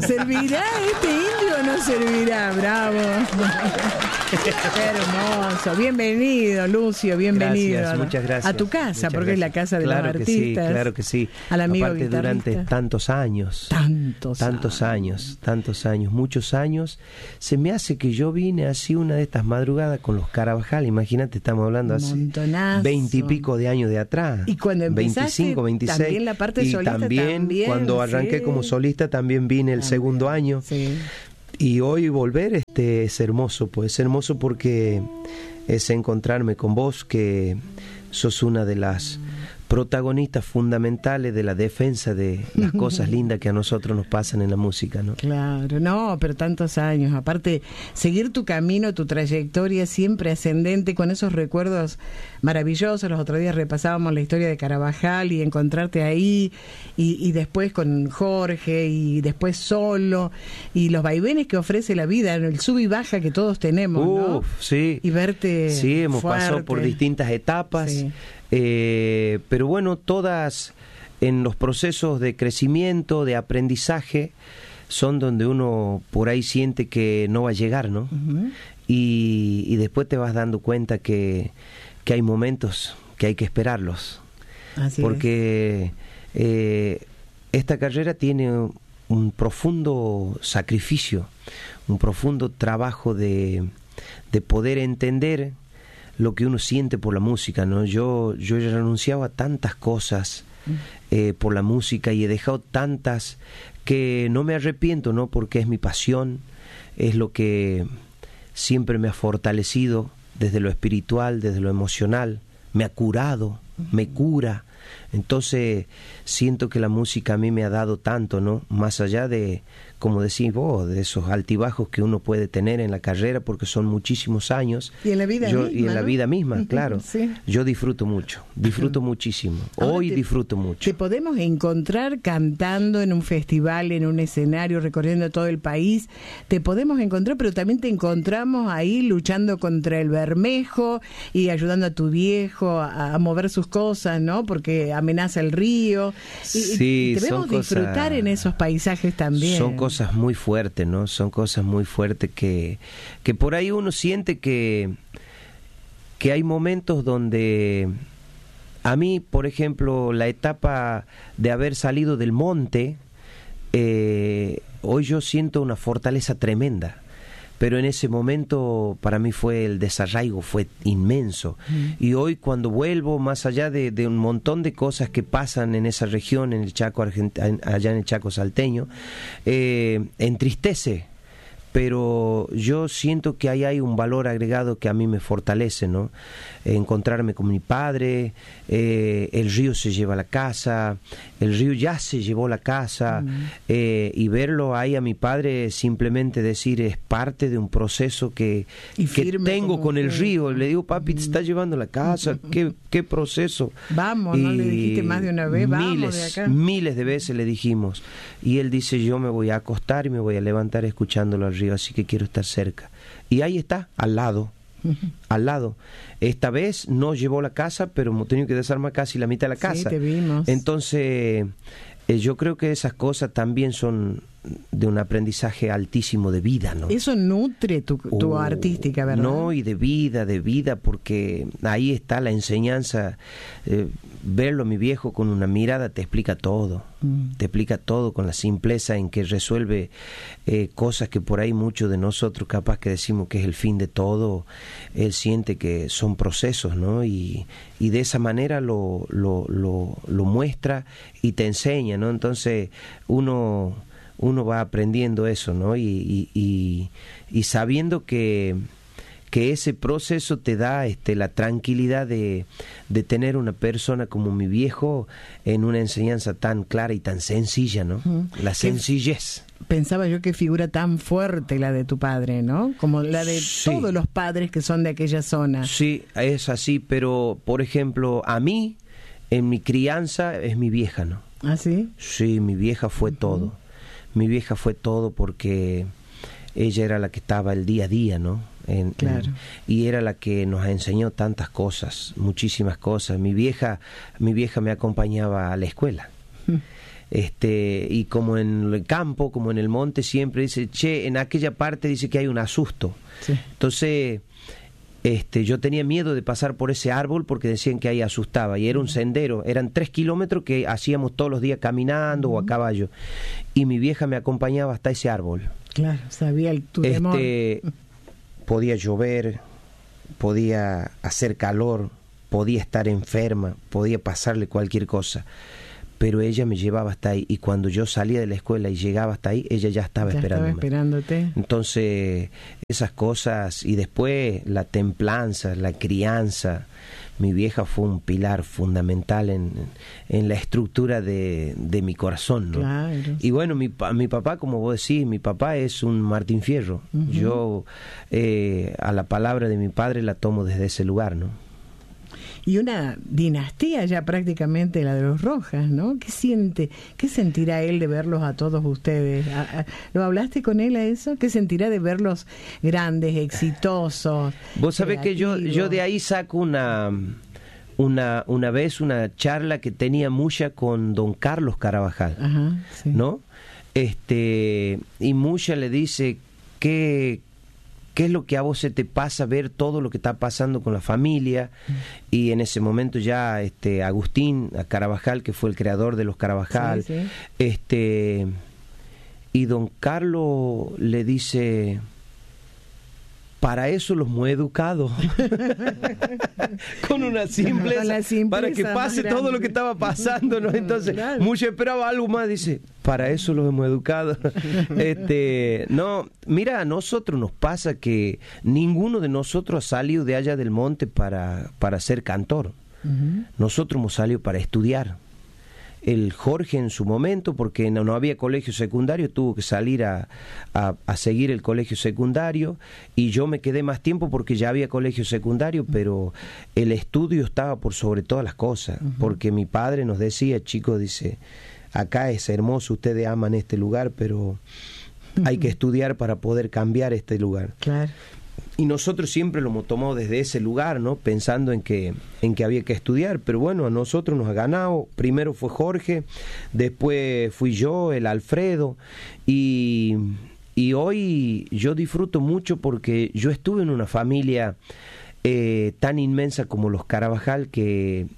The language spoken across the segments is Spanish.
¿Servirá este indio o no servirá? Bravo. Qué hermoso. Bienvenido, Lucio, bienvenido. Gracias, muchas gracias. A tu casa, porque es la casa de claro los artistas. Sí, claro que sí. Al amigo aparte guitarrista. Durante tantos años. Tantos años, muchos años. Se me hace que yo vine así una de estas madrugadas con los Carabajal. Imagínate, estamos hablando hace 20 y pico de años de atrás. Y cuando empezaste, 25, 26. también la parte y solista también cuando arranqué como solista también vine el segundo año. Sí. Y hoy volver es hermoso, pues es hermoso porque es encontrarme con vos, que sos una de las protagonistas fundamentales de la defensa de las cosas lindas que a nosotros nos pasan en la música, ¿no? Claro, no, pero tantos años. Aparte, seguir tu camino, tu trayectoria siempre ascendente, con esos recuerdos maravillosos. Los otros días repasábamos la historia de Carabajal y encontrarte ahí, y después con Jorge, y después solo, y los vaivenes que ofrece la vida, el sub y baja que todos tenemos, ¿no? Sí. Y verte Sí, hemos fuerte. pasado por distintas etapas. Sí. Pero bueno, todas en los procesos de crecimiento, de aprendizaje, son donde uno por ahí siente que no va a llegar, ¿no? Uh-huh. Y después te vas dando cuenta que hay momentos que hay que esperarlos. Así porque esta carrera tiene un profundo sacrificio, un profundo trabajo de poder entender lo que uno siente por la música, ¿no? Yo ya renunciaba a tantas cosas por la música, y he dejado tantas que no me arrepiento, ¿no? Porque es mi pasión, es lo que siempre me ha fortalecido desde lo espiritual, desde lo emocional, me ha curado, me cura. Entonces siento que la música a mí me ha dado tanto, ¿no? Más allá de, como decís vos, de esos altibajos que uno puede tener en la carrera, porque son muchísimos años. Y en la vida misma, y en la ¿no? vida misma, claro. Sí. Yo disfruto mucho, muchísimo. Hoy disfruto mucho. Te podemos encontrar cantando en un festival, en un escenario, recorriendo todo el país. Te podemos encontrar, pero también te encontramos ahí luchando contra el bermejo y ayudando a tu viejo a mover sus cosas, ¿no? Porque amenaza el río. Sí, y te vemos disfrutar en esos paisajes también. Son cosas muy fuertes, ¿no? Son cosas muy fuertes que por ahí uno siente que hay momentos donde a mí, por ejemplo, la etapa de haber salido del monte, hoy yo siento una fortaleza tremenda. Pero en ese momento para mí el desarraigo fue inmenso. Y hoy cuando vuelvo, más allá de un montón de cosas que pasan en esa región, en el Chaco allá en el Chaco salteño, entristece. Pero yo siento que ahí hay un valor agregado que a mí me fortalece, ¿no? Encontrarme con mi padre, el río se lleva la casa, el río ya se llevó la casa, y verlo ahí a mi padre, simplemente decir, es parte de un proceso que tengo con el río. Le digo, papi, te está llevando la casa, qué proceso. Vamos, ¿no le dijiste más de una vez? Vamos de acá. Miles de veces le dijimos. Y él dice, yo me voy a acostar y me voy a levantar escuchándolo al río, así que quiero estar cerca. Y ahí está, al lado. Al lado. Esta vez no llevó la casa, pero hemos tenido que desarmar casi la mitad de la casa. Sí, te vimos. Entonces, yo creo que esas cosas también son de un aprendizaje altísimo de vida, ¿no? Eso nutre tu artística, ¿verdad? No, y de vida, porque ahí está la enseñanza. Verlo a mi viejo con una mirada te explica todo. Te explica todo, con la simpleza en que resuelve cosas que por ahí muchos de nosotros capaz que decimos que es el fin de todo. Él siente que son procesos, ¿no? Y de esa manera lo muestra y te enseña, ¿no? Entonces uno va aprendiendo eso, ¿no? Y sabiendo que ese proceso te da la tranquilidad de tener una persona como mi viejo en una enseñanza tan clara y tan sencilla, ¿no? La sencillez. Pensaba yo qué figura tan fuerte la de tu padre, ¿no? Como la de todos los padres que son de aquella zona. Sí, es así, pero por ejemplo, a mí, en mi crianza, es mi vieja, ¿no? ¿Ah, sí? Sí, mi vieja fue todo. Mi vieja fue todo porque ella era la que estaba el día a día, ¿no? Claro. Y era la que nos enseñó tantas cosas, muchísimas cosas. Mi vieja me acompañaba a la escuela. Y como en el campo, como en el monte, siempre dice, che, en aquella parte dice que hay un asusto. Sí. Entonces, yo tenía miedo de pasar por ese árbol porque decían que ahí asustaba, y era un sendero, eran 3 kilómetros que hacíamos todos los días caminando o a caballo, y mi vieja me acompañaba hasta ese árbol. Claro, sabía tu temor. Podía llover, podía hacer calor, podía estar enferma, podía pasarle cualquier cosa, pero ella me llevaba hasta ahí, y cuando yo salía de la escuela y llegaba hasta ahí, ella ya estaba esperándote. Entonces, esas cosas, y después la templanza, la crianza. Mi vieja fue un pilar fundamental en la estructura de mi corazón, ¿no? Claro. Y bueno, mi papá, como vos decís, mi papá es un Martín Fierro. Uh-huh. Yo a la palabra de mi padre la tomo desde ese lugar, ¿no? Y una dinastía ya prácticamente la de los Rojas, ¿no? ¿Qué sentirá él de verlos a todos ustedes? ¿Lo hablaste con él a eso? ¿Qué sentirá de verlos grandes, exitosos? Vos sabés que yo de ahí saco una vez una charla que tenía Mucha con don Carlos Carabajal. Ajá, sí. ¿No? Y Mucha le dice ¿qué es lo que a vos se te pasa ver todo lo que está pasando con la familia? Y en ese momento ya Agustín Carabajal, que fue el creador de los Carabajal, sí, sí. Y don Carlos le dice, para eso los hemos educado. Con una simpleza, para que pase todo lo que estaba pasando, ¿no? Entonces, claro. Mucho esperaba algo más, dice, para eso los hemos educado. No, mira, a nosotros nos pasa que ninguno de nosotros ha salido de allá del monte para ser cantor. Uh-huh. Nosotros hemos salido para estudiar. El Jorge en su momento, porque no había colegio secundario, tuvo que salir a seguir el colegio secundario, y yo me quedé más tiempo porque ya había colegio secundario, pero el estudio estaba por sobre todas las cosas, uh-huh. Porque mi padre nos decía, chicos, dice, acá es hermoso, ustedes aman este lugar, pero hay que estudiar para poder cambiar este lugar. Claro. Y nosotros siempre lo hemos tomado desde ese lugar, ¿no? Pensando en que había que estudiar, pero bueno, a nosotros nos ha ganado. Primero fue Jorge, después fui yo, el Alfredo, y hoy yo disfruto mucho porque yo estuve en una familia tan inmensa como los Carabajal que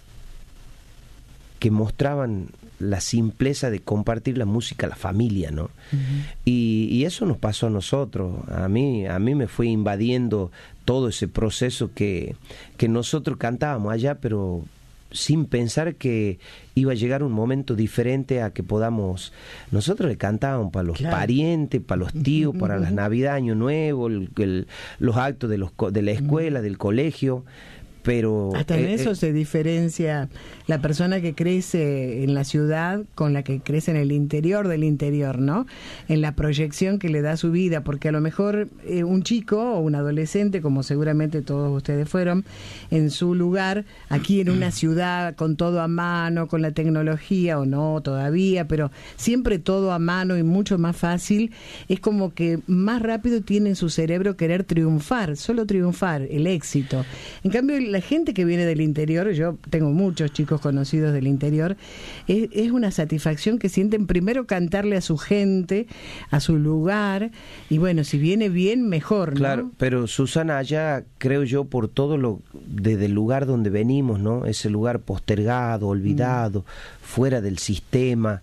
mostraban la simpleza de compartir la música a la familia, ¿no? Uh-huh. Y eso nos pasó a nosotros. A mí me fue invadiendo todo ese proceso que nosotros cantábamos allá, pero sin pensar que iba a llegar un momento diferente a que podamos. Nosotros le cantábamos para los parientes, para los tíos, para las Navidades, Año Nuevo, los actos de la escuela, del colegio. Pero hasta en eso se diferencia la persona que crece en la ciudad con la que crece en el interior del interior, ¿no? En la proyección que le da su vida, porque a lo mejor un chico o un adolescente, como seguramente todos ustedes fueron, en su lugar, aquí en una ciudad con todo a mano, con la tecnología o no todavía, pero siempre todo a mano y mucho más fácil, es como que más rápido tiene en su cerebro querer triunfar, solo triunfar, el éxito. En cambio, la gente que viene del interior, yo tengo muchos chicos conocidos del interior, es una satisfacción que sienten primero cantarle a su gente, a su lugar, y bueno, si viene bien, mejor, ¿no? Claro, pero Susana, allá creo yo por todo desde el lugar donde venimos, ¿no? Ese lugar postergado, olvidado, fuera del sistema,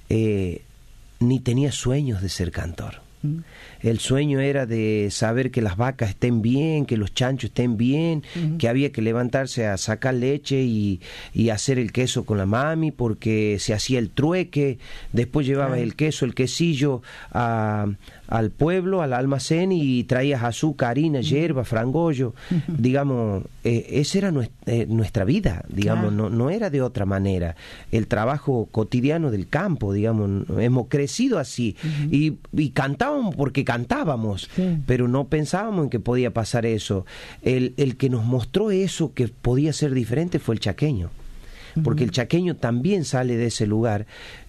ni tenía sueños de ser cantor. El sueño era de saber que las vacas estén bien, que los chanchos estén bien, uh-huh. Que había que levantarse a sacar leche y hacer el queso con la mami, porque se hacía el trueque, después llevabas el queso, el quesillo al pueblo, al almacén, y traías azúcar, harina, hierba, frangollo, uh-huh. Digamos, esa era nuestra vida, digamos, no era de otra manera. El trabajo cotidiano del campo, digamos, hemos crecido así, uh-huh. y cantábamos porque cantábamos, sí. Pero no pensábamos en que podía pasar eso. El que nos mostró eso, que podía ser diferente, fue el chaqueño, uh-huh. Porque el chaqueño también sale de ese lugar.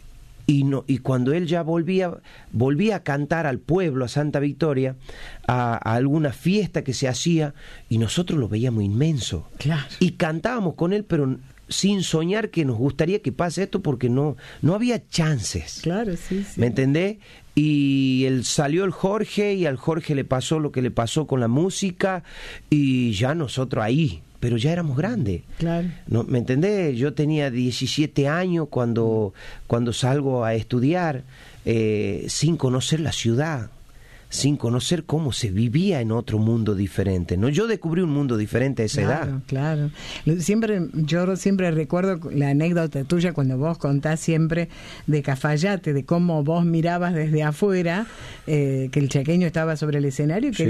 Y cuando él ya volvía a cantar al pueblo, a Santa Victoria, a alguna fiesta que se hacía, y nosotros lo veíamos inmenso. Claro. Y cantábamos con él, pero sin soñar que nos gustaría que pase esto porque no había chances. Claro, sí. ¿Me entendés? Y salió el Jorge y al Jorge le pasó lo que le pasó con la música y ya nosotros ahí, pero ya éramos grandes. Claro. ¿No? ¿Me entendés? Yo tenía 17 años cuando salgo a estudiar sin conocer la ciudad, sin conocer cómo se vivía en otro mundo diferente, ¿no? Yo descubrí un mundo diferente a esa edad. Claro. Yo siempre recuerdo la anécdota tuya cuando vos contás siempre de Cafayate, de cómo vos mirabas desde afuera, que el chaqueño estaba sobre el escenario, que